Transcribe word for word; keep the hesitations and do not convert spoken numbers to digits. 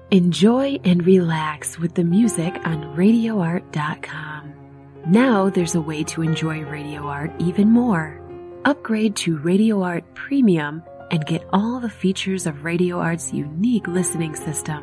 Enjoy and relax with the music on radio art dot com. Now there's a way to enjoy Radio Art even more. Upgrade to Radio Art Premium and get all the features of Radio Art's unique listening system.